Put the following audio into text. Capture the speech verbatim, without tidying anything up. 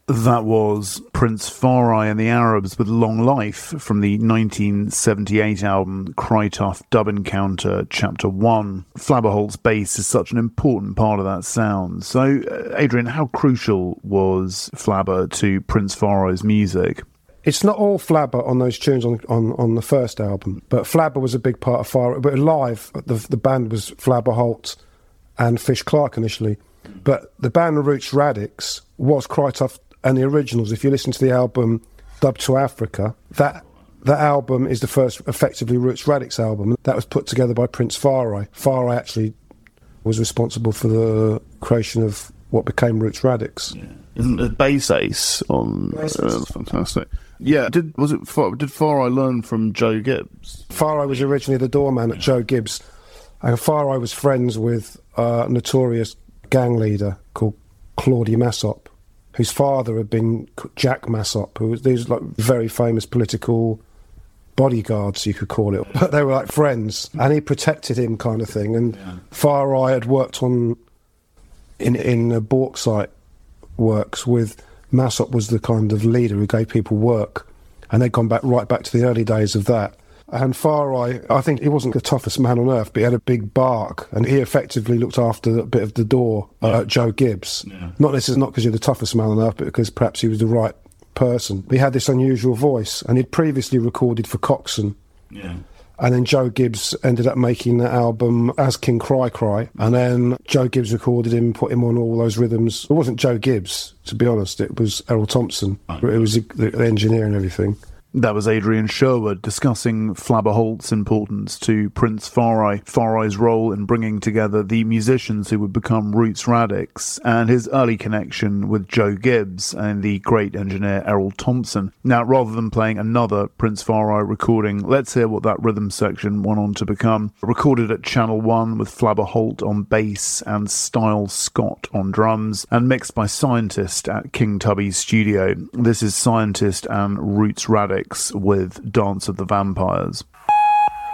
That was Prince Farai and the Arabs with Long Life from the nineteen seventy-eight album Cry Tough Dub Encounter Chapter one. Flabberholt's bass is such an important part of that sound. So, uh, Adrian, how crucial was Flabber to Prince Farai's music? It's not all Flabber on those tunes on, on, on the first album, but Flabber was a big part of Farai. But live, the, the band was Flabberholt and Fish Clark initially. But the band, the Roots Radics, was Cry Tough and the originals. If you listen to the album Dub to Africa, that that album is the first effectively Roots Radics album. That was put together by Prince Farai. Farai actually was responsible for the creation of what became Roots Radics. Yeah. Isn't it Bass Ace on? Uh, that's fantastic. Yeah, did was it? Did Farai learn from Joe Gibbs? Farai was originally the doorman at Joe Gibbs, and Farai was friends with a notorious gang leader called Claudie Massop, whose father had been Jack Massop, who was these like very famous political bodyguards, you could call it. But they were like friends, and he protected him, kind of thing. And yeah. Farai had worked on in in a bauxite works with Massop, was the kind of leader who gave people work, and they'd gone back right back to the early days of that. And Farai, I think he wasn't the toughest man on earth, but he had a big bark, and he effectively looked after a bit of the door uh, yeah. at Joe Gibbs. Yeah. Not necessarily not because you're the toughest man on earth, but because perhaps he was the right person. He had this unusual voice, and he'd previously recorded for Coxsone. Yeah. And then Joe Gibbs ended up making the album as King Cry Cry. And then Joe Gibbs recorded him, put him on all those rhythms. It wasn't Joe Gibbs, to be honest. It was Errol Thompson. It was the, the engineer and everything. That was Adrian Sherwood discussing Flabberholt's importance to Prince Farai, Farai's role in bringing together the musicians who would become Roots Radics, and his early connection with Joe Gibbs and the great engineer Errol Thompson. Now, rather than playing another Prince Farai recording, let's hear what that rhythm section went on to become. Recorded at Channel one with Flabberholt on bass and Style Scott on drums, and mixed by Scientist at King Tubby's studio. This is Scientist and Roots Radics with Dance of the Vampires.